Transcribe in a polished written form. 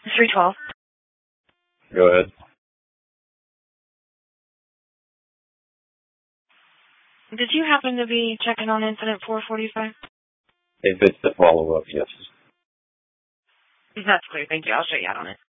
312. Go ahead. Did you happen to be checking on incident 445? If it's the follow-up, yes. That's clear. Thank you. I'll show you out on it.